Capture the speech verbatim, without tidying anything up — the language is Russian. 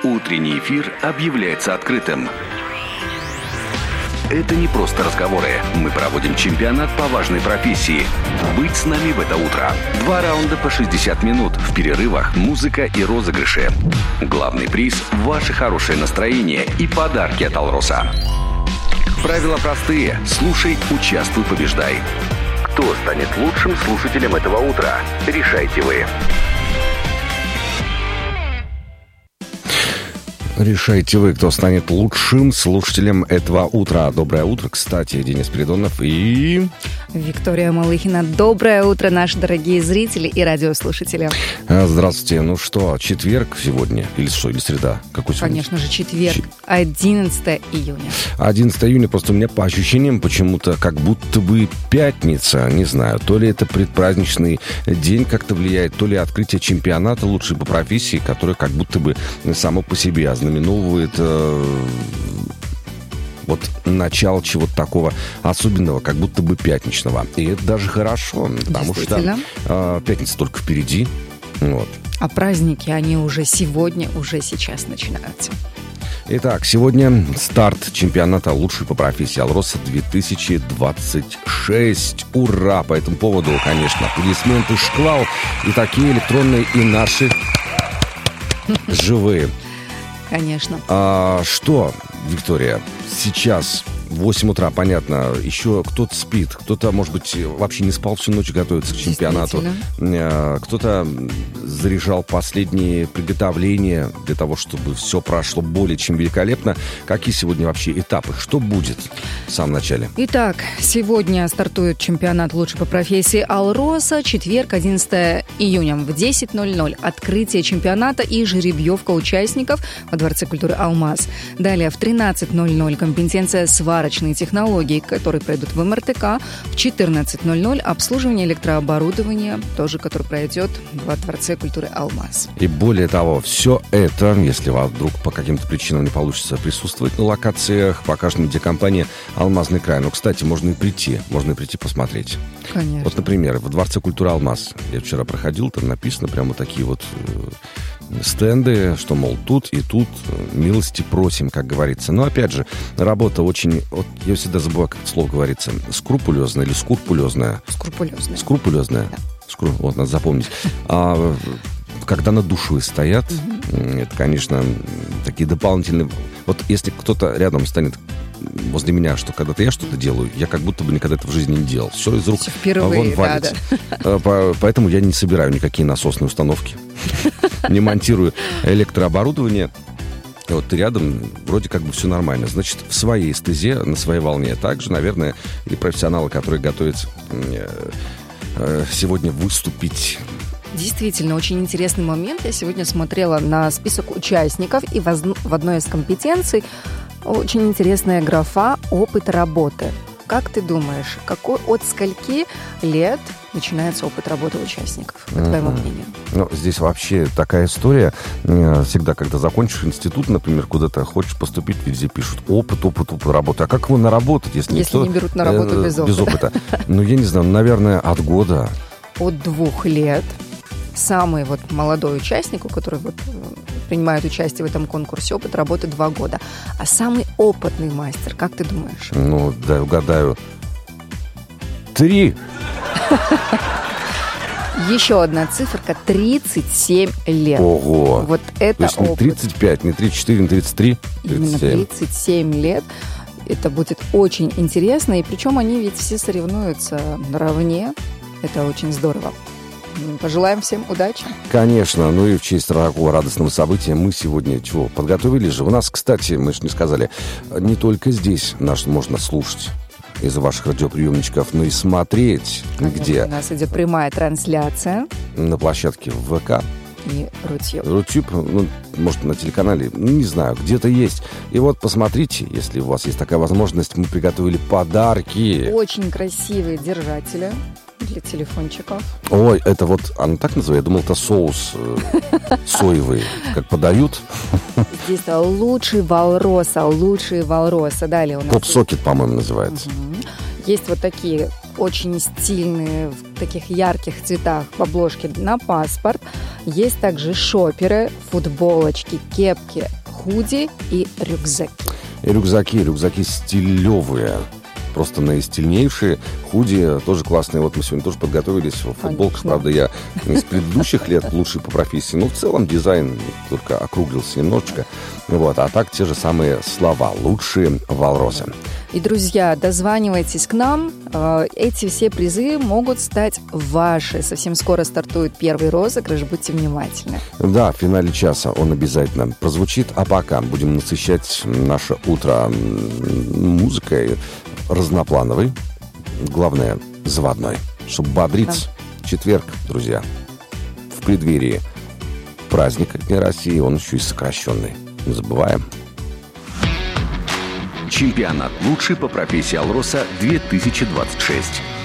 Утренний эфир объявляется открытым. Это не просто разговоры. Мы проводим чемпионат по важной профессии. Быть с нами в это утро. Два раунда по шестьдесят минут. В перерывах музыка и розыгрыши. Главный приз – ваше хорошее настроение и подарки от «Алроса». Правила простые. Слушай, участвуй, побеждай. Кто станет лучшим слушателем этого утра? Решайте вы. Решайте вы, кто станет лучшим слушателем этого утра. Доброе утро, кстати, Денис Придонов и... Виктория Малыхина. Доброе утро, наши дорогие зрители и радиослушатели. Здравствуйте. Ну что, четверг сегодня? Или что, или среда? Какой сегодня? Конечно же, четверг, одиннадцатое июня. одиннадцатое июня, просто у меня по ощущениям почему-то как будто бы пятница. Не знаю, то ли это предпраздничный день как-то влияет, то ли открытие чемпионата лучшей по профессии, которое как будто бы само по себе ознаменовывает... Э- Вот начало чего-то такого особенного, как будто бы пятничного. И это даже хорошо, потому что э, пятница только впереди. Вот. А праздники, они уже сегодня, уже сейчас начинаются. Итак, сегодня старт чемпионата лучшей по профессии «Алроса» две тысячи двадцать шесть. Ура! По этому поводу, конечно, аплодисменты, шквал и такие электронные, и наши живые. Конечно. А, что, Виктория, сейчас восемь утра, понятно, еще кто-то спит, кто-то, может быть, вообще не спал всю ночь, готовится к чемпионату. Кто-то заряжал последние приготовления для того, чтобы все прошло более чем великолепно. Какие сегодня вообще этапы? Что будет в самом начале? Итак, сегодня стартует чемпионат лучшей по профессии «Алроса». Четверг, одиннадцатое июня в десять ноль ноль. Открытие чемпионата и жеребьевка участников во Дворце культуры «Алмаз». Далее в тринадцать ноль ноль компетенция сварочные технологии, которые пройдут в эм эр тэ ка. В четырнадцать ноль ноль обслуживание электрооборудования, тоже, который пройдет во Дворце культуры «Алмаз». И более того, все это, если вас вдруг по каким-то причинам не получится присутствовать на локациях, покажем, где компания «Алмазный край». Ну, кстати, можно и прийти, можно и прийти посмотреть. Конечно. Вот, например, в Дворце культуры «Алмаз». Я вчера проходил, там написано прямо такие вот стенды, что, мол, тут и тут милости просим, как говорится. Но, опять же, работа очень... Вот я всегда забываю, как это слово говорится. Скрупулезная или скрупулезная? Скрупулезная. Скрупулезная. Да. Скру... Вот, надо запомнить. А когда над душой стоят, mm-hmm. это, конечно, такие дополнительные... Вот если кто-то рядом станет возле меня, что когда-то я что-то делаю, я как будто бы никогда этого в жизни не делал. Все из рук впервые, вон валится. Да, да. Поэтому я не собираю никакие насосные установки. Не монтирую электрооборудование. И вот ты рядом, вроде как бы все нормально. Значит, в своей стезе, на своей волне. Также, наверное, и профессионалы, которые готовятся сегодня выступить. Действительно, очень интересный момент. Я сегодня смотрела на список участников, и в одной из компетенций очень интересная графа «Опыт работы». Как ты думаешь, какой, от скольки лет начинается опыт работы участников, по uh-huh. твоему мнению? Ну, здесь вообще такая история. Всегда, когда закончишь институт, например, куда-то хочешь поступить, везде пишут опыт, опыт, опыт работы. А как его наработать, если, если никто, не берут на работу э, без опыта? Без опыта. Ну, я не знаю, наверное, от года. От двух лет. Самый вот молодой участник, который вот принимает участие в этом конкурсе, опыт работы два года. А самый опытный мастер, как ты думаешь? Ну, да, угадаю. Три. Еще одна циферка – тридцать семь лет. Ого. Вот это То есть не опыт. тридцать пять, не тридцать четыре, не тридцать три, тридцать семь. Именно тридцать семь лет. Это будет очень интересно. И причем они ведь все соревнуются наравне. Это очень здорово. Пожелаем всем удачи. Конечно. Ну и в честь такого радостного события мы сегодня чего? Подготовили же. У нас, кстати, мы же не сказали, не только здесь нас можно слушать из ваших радиоприемничков, но и смотреть. Конечно, где? У нас идет прямая трансляция. На площадке в вэ ка. И Рутюб. Рутюб, ну, может, на телеканале, ну, не знаю, где-то есть. И вот посмотрите, если у вас есть такая возможность, мы приготовили подарки. Очень красивые держатели для телефончиков. Ой, это вот, оно так называется? Я думал, это соус э, соевый, как подают. Здесь лучший Валроса, лучший Валроса. Далее у нас... Поп-сокет, по-моему, называется. Угу. Есть вот такие очень стильные, в таких ярких цветах обложки на паспорт. Есть также шоперы, футболочки, кепки, худи и рюкзаки. И рюкзаки, рюкзаки стилевые. Просто наистильнейшие. Худи тоже классные. Вот мы сегодня тоже подготовились. В футболках, правда, я из предыдущих лет лучший по профессии. Но в целом дизайн только округлился немножечко. Вот. А так те же самые слова. Лучшие в Алросе. И, друзья, дозванивайтесь к нам. Эти все призы могут стать ваши. Совсем скоро стартует первый розыгрыш. Будьте внимательны. Да, в финале часа он обязательно прозвучит. А пока будем насыщать наше утро музыкой разноплановой. Главное, заводной. Чтобы бодриться. Да. Четверг, друзья. В преддверии праздника Дня России. Он еще и сокращенный. Не забываем. Чемпионат лучший по профессии Алроса две тысячи двадцать шесть.